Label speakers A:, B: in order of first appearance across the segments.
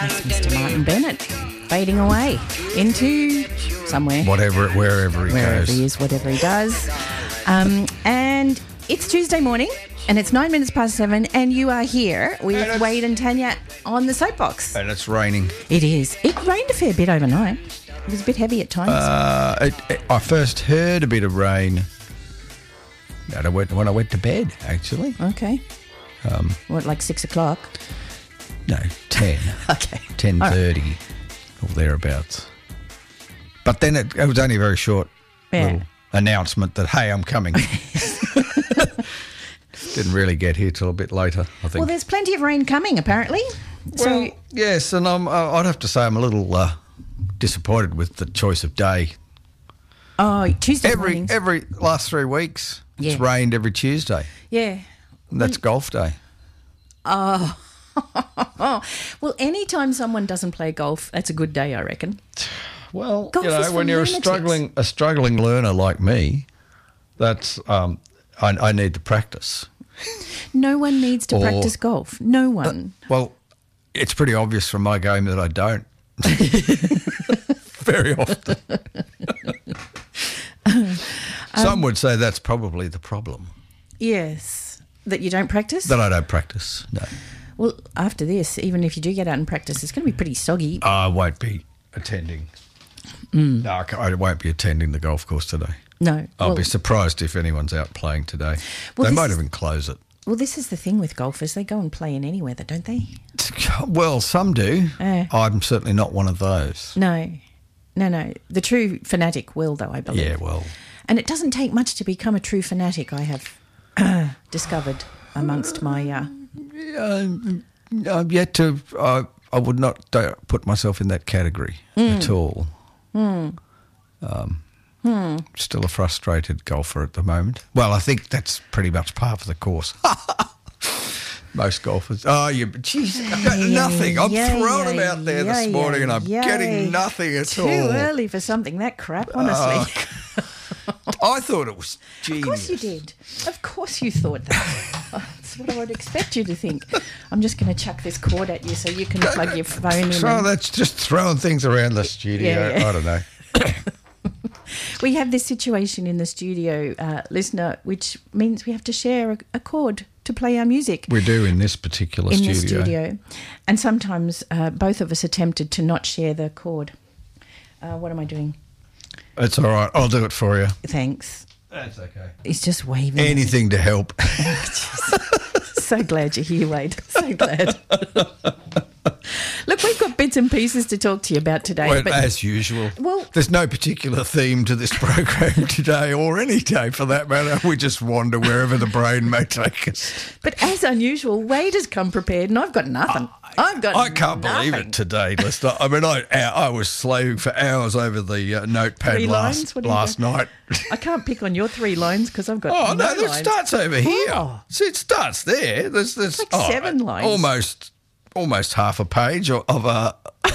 A: That's Mr. Martin Bennett fading away into somewhere.
B: Wherever he
A: Wherever
B: goes.
A: he is, whatever he does. And it's Tuesday morning and it's 9 minutes past 7 and you are here with Wade and Tanya on the soapbox.
B: And it's raining.
A: It is. It rained a fair bit overnight. It was a bit heavy at times.
B: I first heard a bit of rain when I went to bed, actually.
A: Okay. What, like 6 o'clock?
B: No, 10.
A: Okay.
B: 10:30 or thereabouts. But then it was only a very short little announcement that, hey, I'm coming. Didn't really get here till a bit later, I think.
A: Well, there's plenty of rain coming, apparently.
B: Well, yes, and I'd have to say I'm a little disappointed with the choice of day.
A: Oh, Tuesday mornings.
B: Every last 3 weeks, it's rained every Tuesday.
A: Yeah.
B: And that's golf day.
A: Oh. Well, anytime someone doesn't play golf, that's a good day, I reckon.
B: Well,
A: golf is for
B: when you're
A: lunatics.
B: a struggling learner like me, that's I need to practice.
A: No one needs to practice golf. No one.
B: Well, it's pretty obvious from my game that I don't. Very often. Some would say that's probably the problem.
A: Yes. That you don't practice?
B: That I don't practice, no.
A: Well, after this, even if you do get out and practice, it's going to be pretty soggy.
B: I won't be attending. No, I won't be attending the golf course today.
A: No.
B: I'll be surprised if anyone's out playing today.
A: Well,
B: they might even close it.
A: Well, this is the thing with golfers. They go and play in any weather, don't they?
B: Well, some do. I'm certainly not one of those.
A: No. The true fanatic will, though, I believe.
B: Yeah, well.
A: And it doesn't take much to become a true fanatic, I have discovered amongst my...
B: I'm yet to... I would not put myself in that category at all. Still a frustrated golfer at the moment. Well, I think that's pretty much part of the course. Most golfers. Jeez, I've got nothing. I'm throwing them out there this morning and I'm getting nothing at all.
A: Too early for something that crap, honestly.
B: I thought it was genius.
A: Of course you did. Of course you thought that. That's what I would expect you to think. I'm just going to chuck this cord at you so you can plug your phone in.
B: So that's just throwing things around the studio.
A: Yeah.
B: I don't know.
A: We have this situation in the studio, listener, which means we have to share a cord to play our music.
B: We do in this particular studio.
A: In the studio. And sometimes both of us are tempted to not share the cord. What am I doing?
B: It's all right. I'll do it for you.
A: Thanks.
B: That's okay.
A: He's just waving.
B: Anything to help.
A: So glad you're here, Wade. So glad. Look, we've got bits and pieces to talk to you about today.
B: Well,
A: but
B: as usual.
A: Well,
B: there's no particular theme to this program today or any day for that matter. We just wander wherever the brain may take us.
A: But as unusual, Wade has come prepared and I've got nothing.
B: I can't believe it today, listener. I mean, I was slaving for hours over the notepad last night.
A: I can't pick on your 3 lines because I've got
B: no,
A: lines.
B: it starts over here.
A: Oh.
B: See, it starts there. There's
A: like 7 lines.
B: Almost half a page of an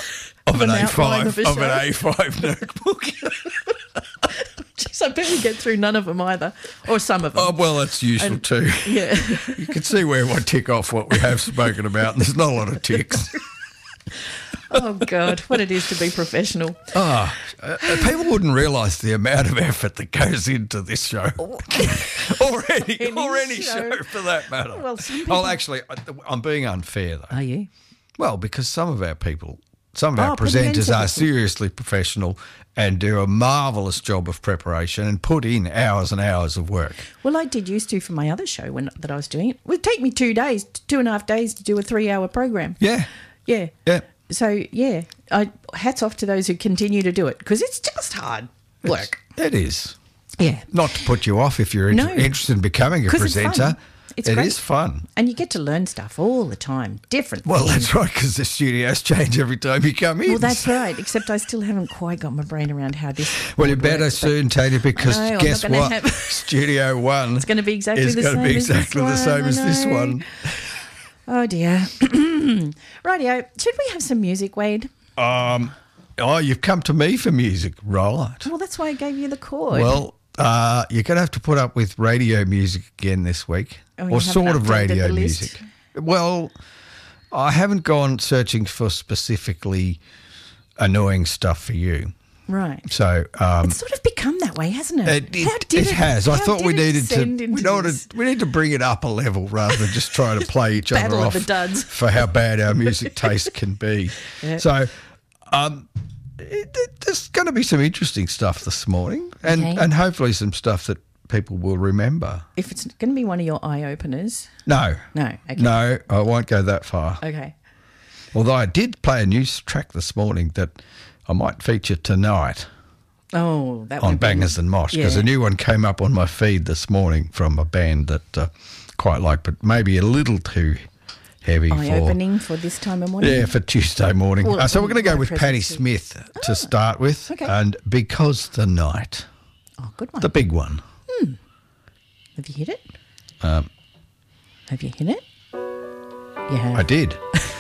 B: A5 notebook.
A: Jeez, I bet we get through none of them either, or some of them.
B: Oh, well, that's useful too.
A: Yeah.
B: You can see where I tick off what we have spoken about, and there's not a lot of ticks.
A: Oh, God, what it is to be professional.
B: People wouldn't realise the amount of effort that goes into this show. or any show for that matter.
A: Well, some people...
B: actually, I'm being unfair, though.
A: Are you?
B: Well, because some of our presenters are seriously professional and do a marvellous job of preparation and put in hours and hours of work.
A: Well, I did used to for my other show that I was doing. It would take me 2.5 days to do a 3-hour program.
B: Yeah.
A: Yeah.
B: Yeah.
A: So, hats off to those who continue to do it because it's just hard work.
B: It is.
A: Yeah.
B: Not to put you off if you're interested in becoming a presenter.
A: It
B: is fun.
A: And you get to learn stuff all the time, different
B: Well,
A: things.
B: that's right, because the studios change every time you come in.
A: Well, that's right, except I still haven't quite got my brain around how this
B: Well, you better soon, Tanya, because guess what? Studio 1
A: it's going to be exactly the same
B: as this one.
A: Oh, dear. Rightio. Should we have some music, Wade?
B: You've come to me for music, right?
A: Well, that's why I gave you the chord.
B: Well, you're going to have to put up with radio music again this week, or sort of radio music. Well, I haven't gone searching for specifically annoying stuff for you.
A: Right.
B: So
A: it's sort of become that way, hasn't it?
B: It has. I thought we needed we need to bring it up a level rather than just try to play each other
A: Battle of
B: off
A: the duds.
B: for how bad our music taste can be.
A: Yeah.
B: So there's going to be some interesting stuff this morning, and hopefully some stuff that people will remember.
A: If it's going to be one of your eye openers,
B: no,
A: okay.
B: No, I won't go that far.
A: Okay.
B: Although I did play a new track this morning that I might feature tonight.
A: Oh, that
B: on Bangers and Mosh, because a new one came up on my feed this morning from a band that quite like, but maybe a little too heavy
A: eye-opening for this time of morning.
B: Yeah, for Tuesday morning.
A: Well,
B: so we're going to go with Patti Smith to start with, and Because the Night.
A: Oh, good one.
B: The big one.
A: Have you hit it? Have you hit it? Yeah.
B: I did.